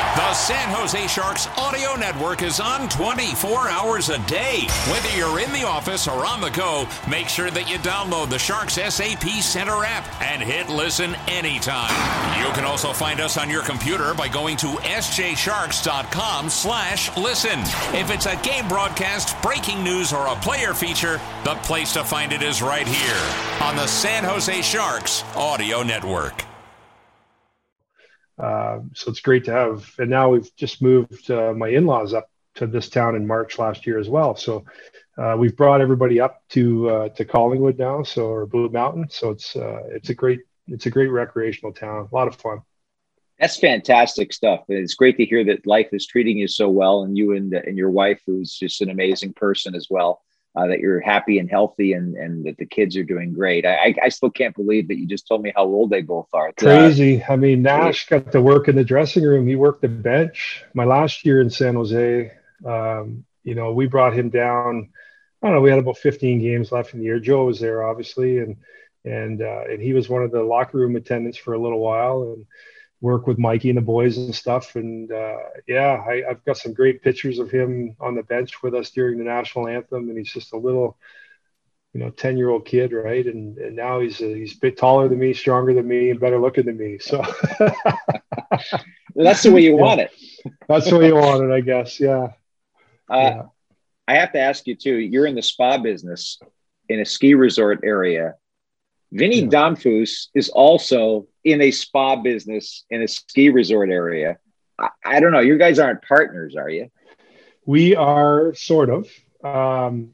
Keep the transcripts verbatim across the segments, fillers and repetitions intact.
The San Jose Sharks Audio Network is on twenty-four hours a day. Whether you're in the office or on the go, make sure that you download the Sharks S A P Center app and hit listen anytime. You can also find us on your computer by going to sjsharks.com slash listen. If it's a game broadcast, breaking news, or a player feature, the place to find it is right here on the San Jose Sharks Audio Network. Uh, so it's great to have. And now we've just moved uh, my in-laws up to this town in March last year as well. So uh, we've brought everybody up to uh, to Collingwood now, so or Blue Mountain. So it's uh, it's a great it's a great recreational town. A lot of fun. That's fantastic stuff. It's great to hear that life is treating you so well, and you and and your wife, who's just an amazing person as well. Uh, that you're happy and healthy, and, and that the kids are doing great. I, I still can't believe that you just told me how old they both are. It's, Crazy. Uh, I mean, Nash got to work in the dressing room. He worked the bench. My last year in San Jose, um, you know, we brought him down. I don't know. We had about fifteen games left in the year. Joe was there, obviously, and and uh, and he was one of the locker room attendants for a little while, and work with Mikey and the boys and stuff. And uh, yeah, I, I've got some great pictures of him on the bench with us during the national anthem. And he's just a little, you know, ten year old kid. Right. And, and now he's, a, he's a bit taller than me, stronger than me, and better looking than me. So well, that's the way you yeah. want it. That's the way you want it, I guess. Yeah. Uh, yeah. I have to ask you too, you're in the spa business in a ski resort area. Vinny yeah. Damphousse is also in a spa business in a ski resort area. I, I don't know. You guys aren't partners, are you? We are sort of. Um,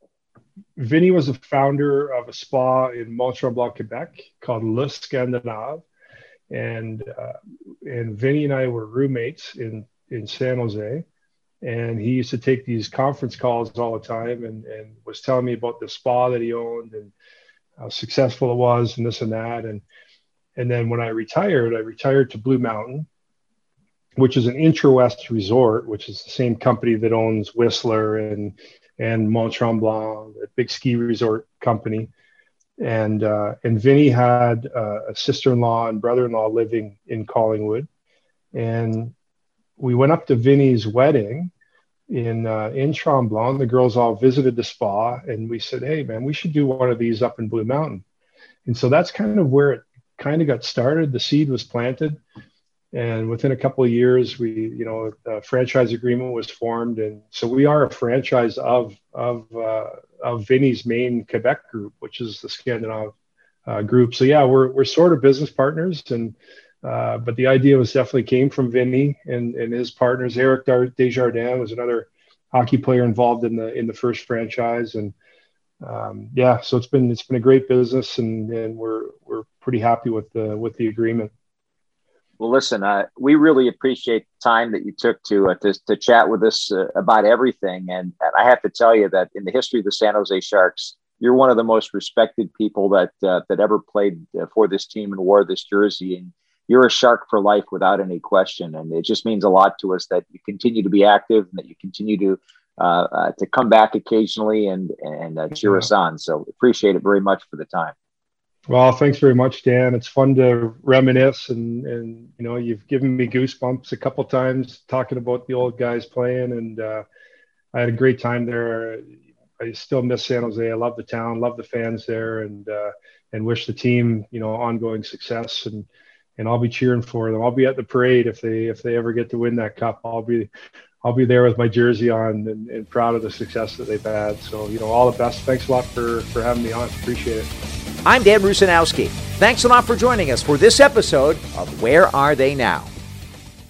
Vinny was a founder of a spa in Mont-Tremblant, Quebec called Le Scandinave. And, uh, and Vinny and I were roommates in, in San Jose. And he used to take these conference calls all the time and, and was telling me about the spa that he owned and how successful it was and this and that. And, and then when I retired, I retired to Blue Mountain, which is an Intrawest resort, which is the same company that owns Whistler and, and Mont Tremblant, a big ski resort company. And, uh, and Vinny had uh, a sister-in-law and brother-in-law living in Collingwood. And we went up to Vinny's wedding in uh, in Tremblant. The girls all visited the spa, and we said, hey, man, we should do one of these up in Blue Mountain. And so that's kind of where it kind of got started. The seed was planted. And within a couple of years, we, you know, a franchise agreement was formed. And so we are a franchise of of uh, of Vinny's main Quebec group, which is the Scandinave uh, group. So, yeah, we're we're sort of business partners. And Uh, but the idea was definitely came from Vinny and, and his partners. Eric Desjardins was another hockey player involved in the in the first franchise, and um, yeah, so it's been it's been a great business, and, and we're we're pretty happy with the with the agreement. Well, listen, uh, we really appreciate the time that you took to uh, to, to chat with us uh, about everything, and, and I have to tell you that in the history of the San Jose Sharks, you're one of the most respected people that uh, that ever played uh, for this team and wore this jersey. And you're a Shark for life without any question. And it just means a lot to us that you continue to be active and that you continue to uh, uh, to come back occasionally and, and uh, cheer yeah. us on. So appreciate it very much for the time. Well, thanks very much, Dan. It's fun to reminisce, and, and you know, you've given me goosebumps a couple times talking about the old guys playing, and uh, I had a great time there. I still miss San Jose. I love the town, love the fans there, and uh, and wish the team, you know, ongoing success. And and I'll be cheering for them. I'll be at the parade if they if they ever get to win that cup. I'll be I'll be there with my jersey on and, and proud of the success that they've had. So, you know, all the best. Thanks a lot for, for having me on. Appreciate it. I'm Dan Rusanowsky. Thanks a lot for joining us for this episode of Where Are They Now?